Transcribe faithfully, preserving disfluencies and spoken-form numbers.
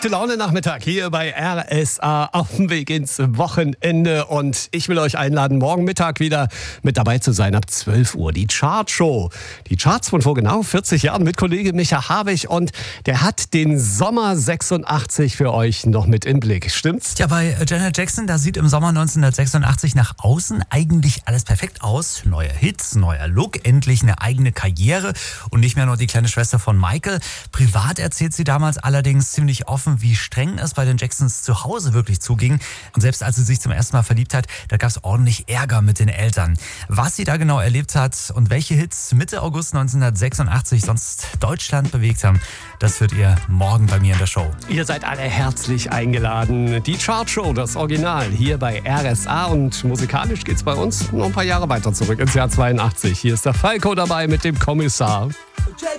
Gute Laune Nachmittag hier bei R S A auf dem Weg ins Wochenende und ich will euch einladen, morgen Mittag wieder mit dabei zu sein ab zwölf Uhr. Die Chartshow. Die Charts von vor genau vierzig Jahren mit Kollege Micha Havig und der hat den Sommer sechsundachtzig für euch noch mit im Blick. Stimmt's? Ja, bei Janet Jackson, da sieht im Sommer neunzehnhundertsechsundachtzig nach außen eigentlich alles perfekt aus. Neuer Hits, neuer Look, endlich eine eigene Karriere und nicht mehr nur die kleine Schwester von Michael. Privat erzählt sie damals allerdings ziemlich offen, wie streng es bei den Jacksons zu Hause wirklich zuging. Und selbst als sie sich zum ersten Mal verliebt hat, da gab es ordentlich Ärger mit den Eltern. Was sie da genau erlebt hat und welche Hits Mitte August neunzehnhundertsechsundachtzig sonst Deutschland bewegt haben, das hört ihr morgen bei mir in der Show. Ihr seid alle herzlich eingeladen. Die Chartshow, das Original, hier bei R S A und musikalisch geht's bei uns noch ein paar Jahre weiter zurück ins Jahr zweiundachtzig. Hier ist der Falco dabei mit dem Kommissar. Check